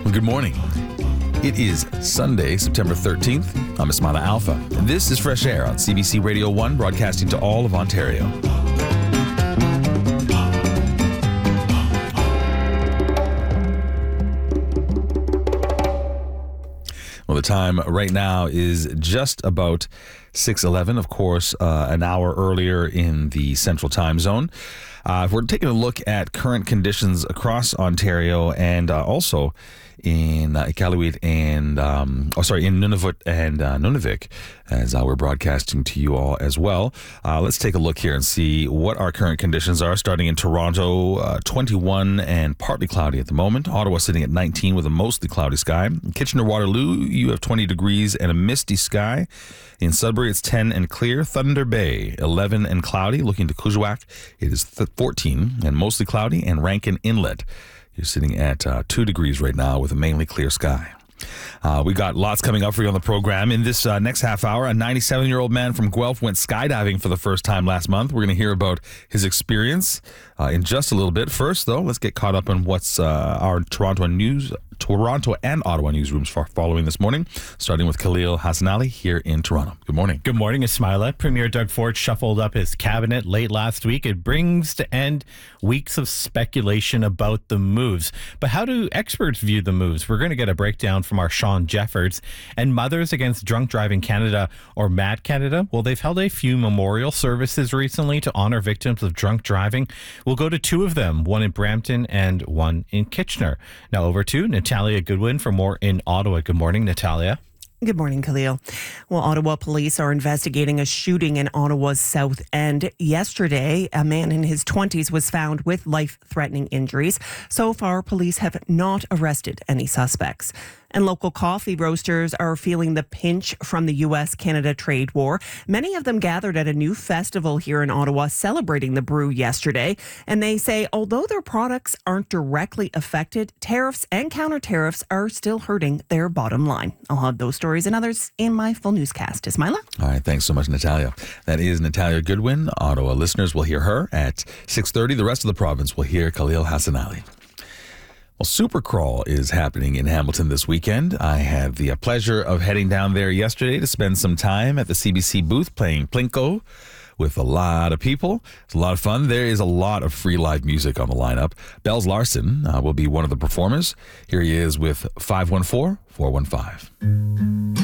Well, good morning. It is Sunday, September 13th. I'm Ismaila Alpha, and this is Fresh Air on CBC Radio 1, broadcasting to all of Ontario. Well, the time right now is just about 6:11, of course, an hour earlier in the Central Time Zone. We're taking a look at current conditions across Ontario and also in Iqaluit and, in Nunavut and Nunavik, as we're broadcasting to you all as well. Let's take a look here and see what our current conditions are. Starting in Toronto, 21 and partly cloudy at the moment. Ottawa sitting at 19 with a mostly cloudy sky. In Kitchener-Waterloo, you have 20 degrees and a misty sky. In Sudbury, it's 10 and clear. Thunder Bay, 11 and cloudy. Looking to Kuujjuaq, it is 14 and mostly cloudy. And Rankin Inlet, you're sitting at 2 degrees right now with a mainly clear sky. We got lots coming up for you on the program. In this next half hour, a 97-year-old man from Guelph went skydiving for the first time last month. We're going to hear about his experience in just a little bit. First, though, let's get caught up on what's our Toronto and Ottawa newsrooms following this morning, starting with Khalil Hassanali here in Toronto. Good morning. Good morning, Ismaila. Premier Doug Ford shuffled up his cabinet late last week. It brings to end weeks of speculation about the moves. But how do experts view the moves? We're going to get a breakdown from our Sean Jeffords. And Mothers Against Drunk Driving Canada, or MAD Canada, well, they've held a few memorial services recently to honor victims of drunk driving. We'll go to two of them, one in Brampton and one in Kitchener. Now over to Natalia Goodwin for more in Ottawa. Good morning, Natalia. Good morning, Khalil. Well, Ottawa police are investigating a shooting in Ottawa's South End. Yesterday, a man in his 20s was found with life-threatening injuries. So far, police have not arrested any suspects. And local coffee roasters are feeling the pinch from the U.S.-Canada trade war. Many of them gathered at a new festival here in Ottawa celebrating the brew yesterday. And they say although their products aren't directly affected, tariffs and counter-tariffs are still hurting their bottom line. I'll have those stories and others in my full newscast. Ismaila? All right, thanks so much, Natalia. That is Natalia Goodwin. Ottawa listeners will hear her at 6:30. The rest of the province will hear Khalil Hassanali. Well, Supercrawl is happening in Hamilton this weekend. I had the pleasure of heading down there yesterday to spend some time at the CBC booth playing Plinko with a lot of people. It's a lot of fun. There is a lot of free live music on the lineup. Bells Larson will be one of the performers. Here he is with 514-415.